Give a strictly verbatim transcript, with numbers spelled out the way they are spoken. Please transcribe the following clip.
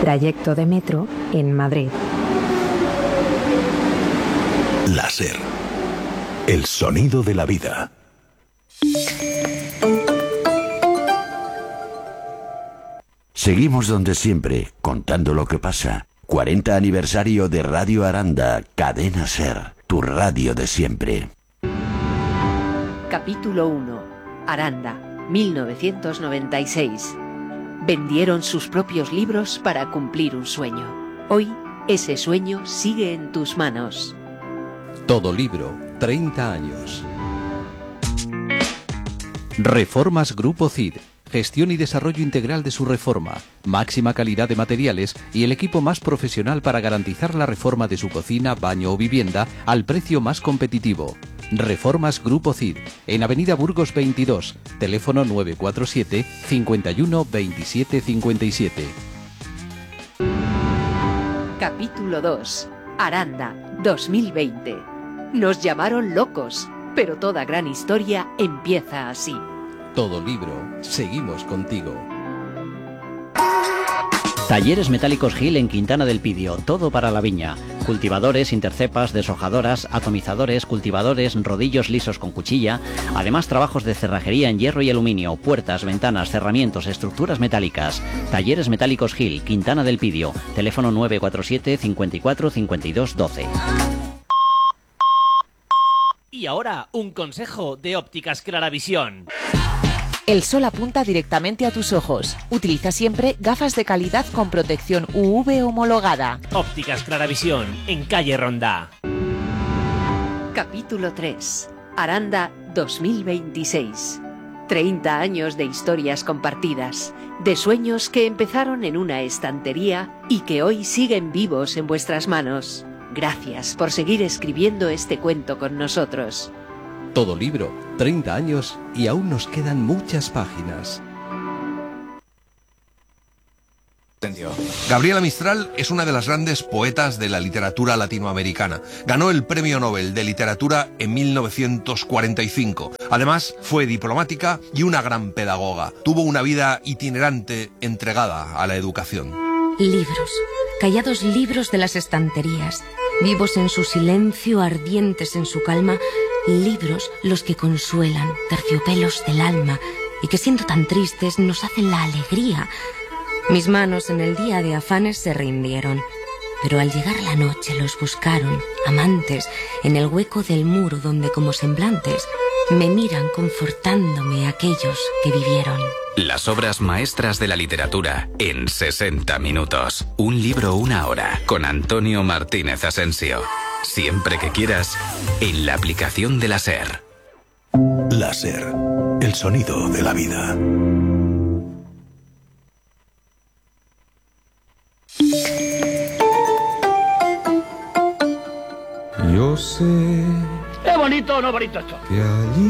trayecto de metro en Madrid. Láser. El sonido de la vida. Seguimos donde siempre, contando lo que pasa. cuarenta aniversario de Radio Aranda, Cadena Ser, tu radio de siempre. Capítulo uno. Aranda, mil novecientos noventa y seis. Vendieron sus propios libros para cumplir un sueño. Hoy, ese sueño sigue en tus manos. Todo libro, treinta años. Reformas Grupo C I D. Gestión y desarrollo integral de su reforma, máxima calidad de materiales y el equipo más profesional para garantizar la reforma de su cocina, baño o vivienda al precio más competitivo. Reformas Grupo C I D, en Avenida Burgos veintidós, teléfono nueve cuatro siete, cinco uno, veintisiete cincuenta y siete. Capítulo dos. Aranda, dos mil veinte. Nos llamaron locos, pero toda gran historia empieza así. Todo libro, seguimos contigo. Talleres Metálicos Gil en Quintana del Pidio, todo para la viña. Cultivadores, intercepas, deshojadoras, atomizadores, cultivadores, rodillos lisos con cuchilla. Además, trabajos de cerrajería en hierro y aluminio, puertas, ventanas, cerramientos, estructuras metálicas. Talleres Metálicos Gil, Quintana del Pidio. Teléfono nueve cuatro siete, cincuenta y cuatro, cincuenta y dos, doce. Y ahora, un consejo de Ópticas Claravisión. El sol apunta directamente a tus ojos. Utiliza siempre gafas de calidad con protección U V homologada. Ópticas Claravisión, en calle Ronda. Capítulo tres. Aranda, dos mil veintiséis. treinta años de historias compartidas, de sueños que empezaron en una estantería y que hoy siguen vivos en vuestras manos. Gracias por seguir escribiendo este cuento con nosotros. Todo libro, treinta años y aún nos quedan muchas páginas. Gabriela Mistral es una de las grandes poetas de la literatura latinoamericana. Ganó el Premio Nobel de Literatura en mil novecientos cuarenta y cinco. Además, fue diplomática y una gran pedagoga. Tuvo una vida itinerante entregada a la educación. Libros, callados libros de las estanterías, vivos en su silencio, ardientes en su calma, libros los que consuelan, terciopelos del alma, y que siendo tan tristes nos hacen la alegría. Mis manos en el día de afanes se rindieron, pero al llegar la noche los buscaron, amantes, en el hueco del muro donde como semblantes me miran confortándome aquellos que vivieron. Las obras maestras de la literatura en sesenta minutos. Un libro, una hora, con Antonio Martínez Asensio. Siempre que quieras, en la aplicación de la SER. Láser, el sonido de la vida. Yo sé. ¿Es bonito o no bonito esto? Que allí